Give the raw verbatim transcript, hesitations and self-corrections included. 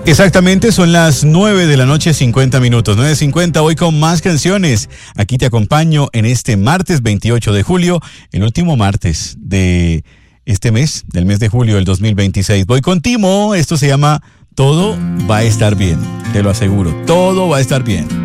Exactamente, son las nueve de la noche, cincuenta minutos, nueve cincuenta, hoy con más canciones. Aquí te acompaño en este martes veintiocho de julio, el último martes de este mes, del mes de julio del dos mil veintiséis. Voy con Timo, esto se llama Todo va a estar bien, te lo aseguro, todo va a estar bien.